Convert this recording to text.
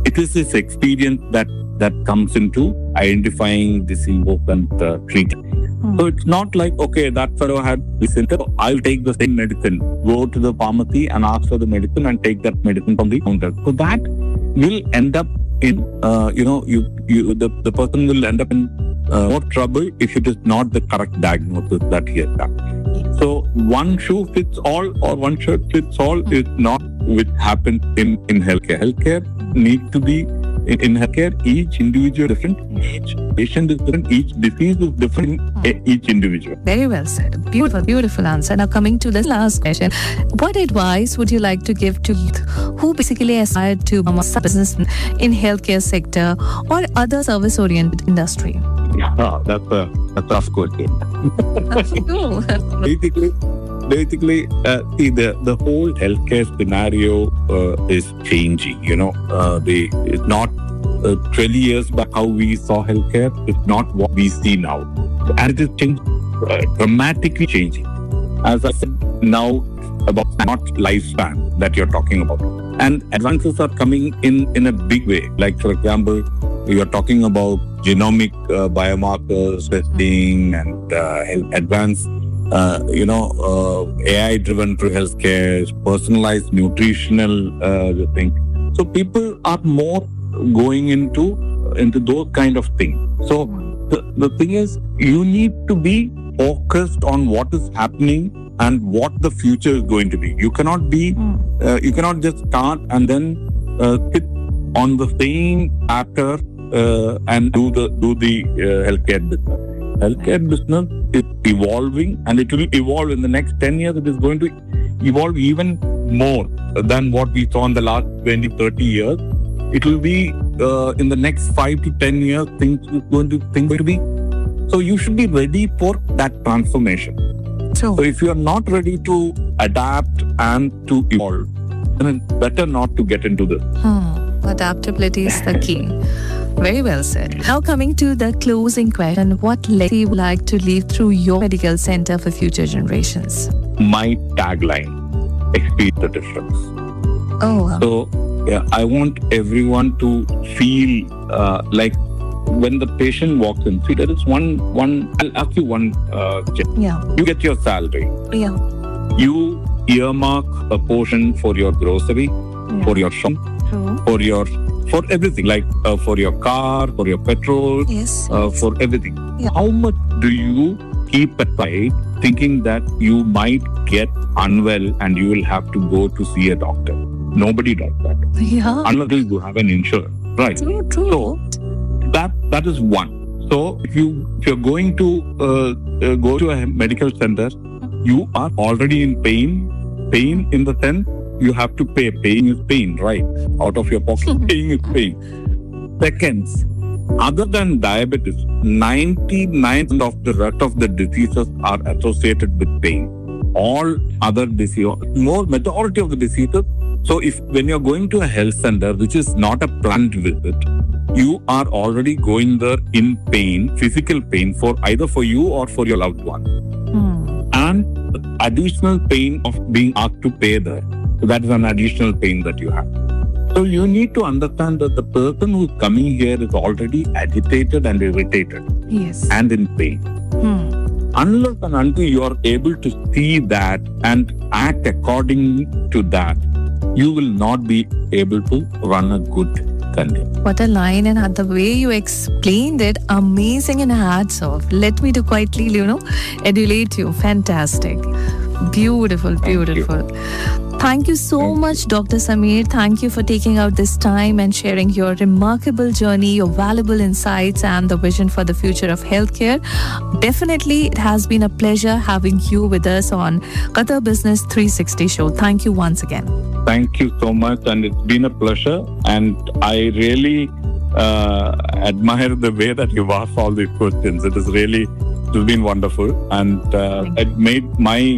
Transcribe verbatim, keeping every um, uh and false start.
it is this experience that that comes into identifying diseases and uh, treating. Mm. So it's not like, okay, that fellow had this symptom, I'll take the same medicine, go to the pharmacy and ask for the medicine and take that medicine from the counter. So that will end up in, uh, you know, you, you the, the person will end up in uh, more trouble if it is not the correct diagnosis that he has done. So one shoe fits all or one shirt fits all is not what happens in, in healthcare. Healthcare needs to be In, in healthcare, each individual is different, each patient is different, each disease is different, hmm. each individual. Very well said. Beautiful, beautiful answer. Now coming to the last question. What advice would you like to give to youth who basically aspire to become a business in healthcare sector or other service-oriented industry? Yeah, that's a, a tough question. basically, basically uh, see, the, the whole healthcare scenario uh, is changing. You know, uh, the it's not uh, twenty years back how we saw healthcare. It's not what we see now, and it is changing, uh, dramatically changing. As I said now about not lifespan that you're talking about, and advances are coming in in a big way. Like for example, you're talking about genomic uh, biomarkers testing and uh, advanced. Uh, you know, uh, A I-driven through healthcare, personalized nutritional uh, thing. So people are more going into into those kind of things. So the, the thing is, you need to be focused on what is happening and what the future is going to be. You cannot be, uh, you cannot just start and then uh, sit on the same actor uh, and do the do the uh, healthcare business. Healthcare business is evolving and it will evolve in the next ten years. It is going to evolve even more than what we saw in the last twenty, thirty years. It will be uh, in the next five to ten years, things are going to, things going to be. So you should be ready for that transformation. So, so if you are not ready to adapt and to evolve, then it's better not to get into this. Hmm. Adaptability is the key. Very well said. Now coming to the closing question, what legacy would you like to leave through your medical center for future generations? My tagline, experience the difference. Oh, wow. So yeah, I want everyone to feel uh, like when the patient walks in, see there is one, one I'll ask you one uh, yeah. You get your salary. Yeah. You earmark a portion for your grocery, yeah. for your shop, True. for your for everything, like uh, for your car, for your petrol, yes, uh, yes. for everything. Yeah. How much do you keep aside thinking that you might get unwell and you will have to go to see a doctor? Nobody does that. Yeah. Unless you have an insurance, right? True, true. So that that is one. So if you if you're going to uh, uh, go to a medical center, you are already in pain. Pain in the sense you have to pay. Paying is pain, right? Out of your pocket. Paying is pain. Seconds. Other than diabetes, ninety-nine percent of the rest of the diseases are associated with pain. All other diseases, more majority of the diseases. So if when you're going to a health center, which is not a planned visit, you are already going there in pain, physical pain, for either for you or for your loved one. Hmm. And additional pain of being asked to pay there. So that is an additional pain that you have. So you need to understand that the person who's coming here is already agitated and irritated. Yes. And in pain. Hmm. Unless and until you are able to see that and act according to that, you will not be able to run a good country. What a line, and the way you explained it, amazing, and hats off. Let me to quietly, you know, adulate you. Fantastic. Beautiful, beautiful. Thank you, Thank you so Thank much, you. Doctor Sameer. Thank you for taking out this time and sharing your remarkable journey, your valuable insights, and the vision for the future of healthcare. Definitely, it has been a pleasure having you with us on Qatar Business three sixty show. Thank you once again. Thank you so much, and it's been a pleasure. And I really uh, admire the way that you've asked all these questions. It is really, it's been wonderful, and uh, it made my